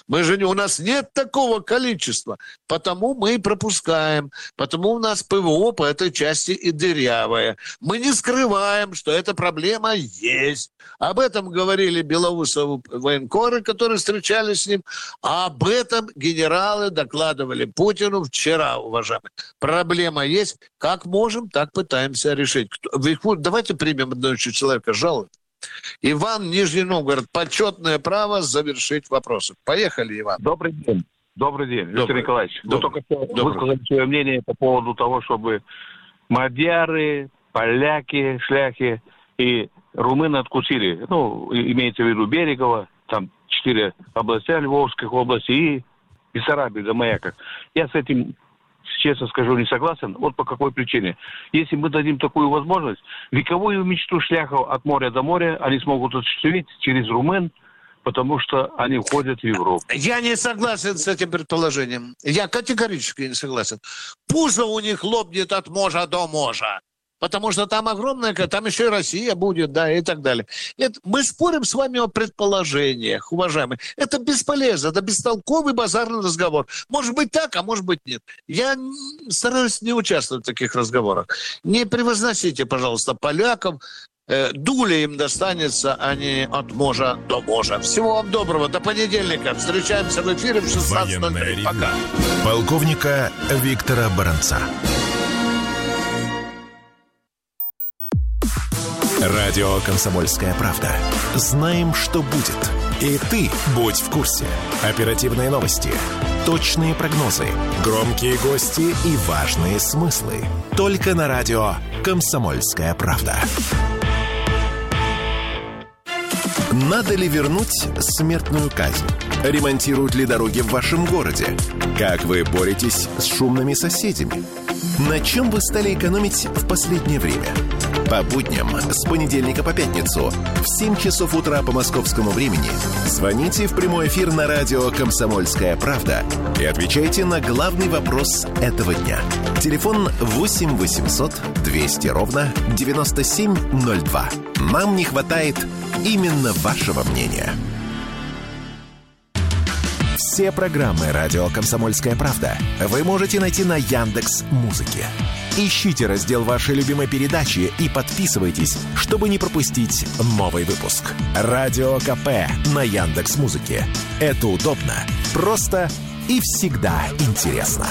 У нас нет такого количества. Потому мы и пропускаем. Потому у нас ПВО по этой части и дырявое. Мы не скрываем, что эта проблема есть. Об этом говорили Белоусову военкоры, которые встречались с ним. А об этом генералы докладывали Путину вчера, уважаемые. Проблема есть. Как можем, так пытаемся решить. Давайте примем одного человека, жалует. Иван, Нижний Новгород. Почетное право завершить вопросы. Поехали, Иван. Добрый день. Виктор Николаевич. Вы только что высказали свое мнение по поводу того, чтобы мадьяры, поляки, шляхи и румыны откусили. Имеется в виду Берегово, там 4 области, Львовских областей и Бессарабию до Маяка. Я с этим, честно скажу, не согласен. Вот по какой причине. Если мы дадим такую возможность, вековую мечту шляхов от моря до моря они смогут осуществить через румын, потому что они входят в Европу. Я не согласен с этим предположением. Я категорически не согласен. Пузо у них лопнет от можа до можа. Потому что там огромная, там еще и Россия будет, да, и так далее. Нет, мы спорим с вами о предположениях, уважаемые. Это бесполезно, это бестолковый базарный разговор. Может быть так, а может быть нет. Я стараюсь не участвовать в таких разговорах. Не превозносите, пожалуйста, поляков. Дуля им достанется, а не от можа до можа. Всего вам доброго, до понедельника. Встречаемся в эфире в 16:03. Пока. Полковника Виктора Баранца. Радио «Комсомольская правда». Знаем, что будет. И ты будь в курсе. Оперативные новости, точные прогнозы, громкие гости и важные смыслы. Только на радио «Комсомольская правда». Надо ли вернуть смертную казнь? Ремонтируют ли дороги в вашем городе? Как вы боретесь с шумными соседями? На чем вы стали экономить в последнее время? По будням с понедельника по пятницу в 7 часов утра по московскому времени звоните в прямой эфир на радио «Комсомольская правда» и отвечайте на главный вопрос этого дня. Телефон 8 800 200 ровно 9702. Нам не хватает именно вашего мнения. Все программы радио «Комсомольская правда» вы можете найти на Яндекс.Музыке. Ищите раздел вашей любимой передачи и подписывайтесь, чтобы не пропустить новый выпуск. Радио КП на Яндекс.Музыке. Это удобно, просто и всегда интересно.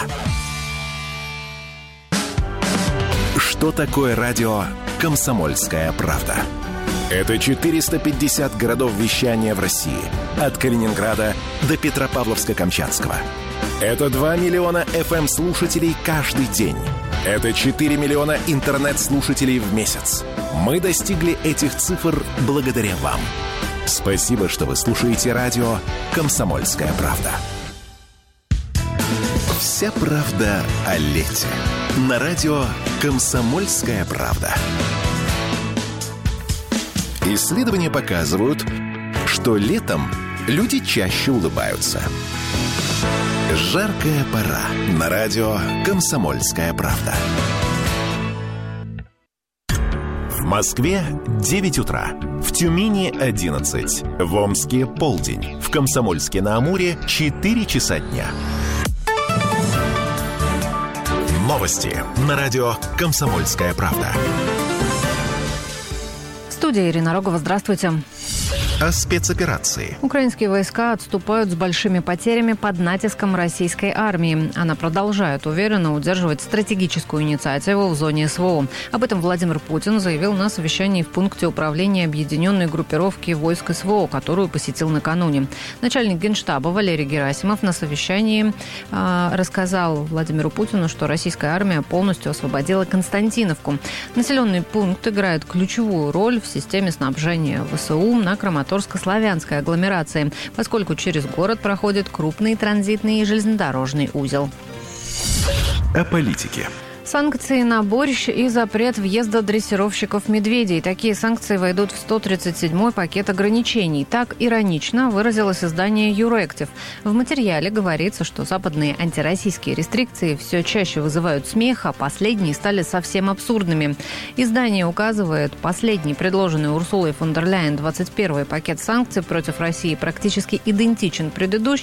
Что такое радио «Комсомольская правда»? Это 450 городов вещания в России. От Калининграда до Петропавловска-Камчатского. Это 2 миллиона FM-слушателей каждый день. Это 4 миллиона интернет-слушателей в месяц. Мы достигли этих цифр благодаря вам. Спасибо, что вы слушаете радио «Комсомольская правда». Вся правда о лете. На радио «Комсомольская правда». Исследования показывают, что летом люди чаще улыбаются. Жаркая пора. На радио «Комсомольская правда». В Москве 9 утра. В Тюмени 11. В Омске полдень. В Комсомольске-на-Амуре 4 часа дня. Новости на радио «Комсомольская правда». Студия Ирина Рогова. Здравствуйте. О спецоперации. Украинские войска отступают с большими потерями под натиском российской армии. Она продолжает уверенно удерживать стратегическую инициативу в зоне СВО. Об этом Владимир Путин заявил на совещании в пункте управления объединенной группировки войск СВО, которую посетил накануне. Начальник Генштаба Валерий Герасимов на совещании рассказал Владимиру Путину, что российская армия полностью освободила Константиновку. Населенный пункт играет ключевую роль в системе снабжения ВСУ на Краматорско-Славянской агломерации, поскольку через город проходит крупный транзитный и железнодорожный узел. О политике. Санкции на борщ и запрет въезда дрессировщиков медведей. Такие санкции войдут в 137-й пакет ограничений. Так иронично выразилось издание «Юрэктив». В материале говорится, что западные антироссийские рестрикции все чаще вызывают смех, а последние стали совсем абсурдными. Издание указывает, последний, предложенный Урсулой фон дер Ляйен 21-й пакет санкций против России практически идентичен предыдущему.